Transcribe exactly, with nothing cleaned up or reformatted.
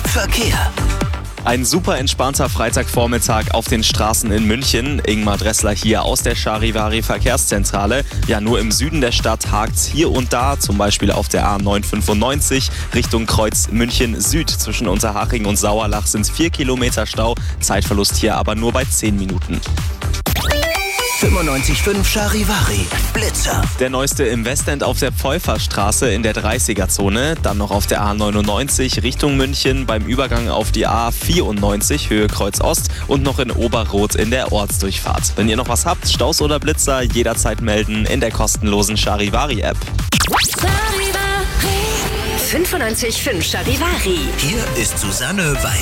Verkehr. Ein super entspannter Freitagvormittag auf den Straßen in München. Ingmar Dressler hier aus der Charivari Verkehrszentrale. Ja, nur im Süden der Stadt hakt's hier und da, zum Beispiel auf der A neun fünfundneunzig Richtung Kreuz München Süd. Zwischen Unterhaching und Sauerlach sind vier Kilometer Stau. Zeitverlust hier aber nur bei zehn Minuten. fünfundneunzig Komma fünf Charivari Blitzer. Der neueste im Westend auf der Pfeuferstraße in der dreißiger-Zone. Dann noch auf der A neunundneunzig Richtung München beim Übergang auf die A vierundneunzig Höhe Kreuz Ost und noch in Oberroth in der Ortsdurchfahrt. Wenn ihr noch was habt, Staus oder Blitzer, jederzeit melden in der kostenlosen Charivari-App. fünfundneunzig Komma fünf Charivari. Hier ist Susanne Weiß.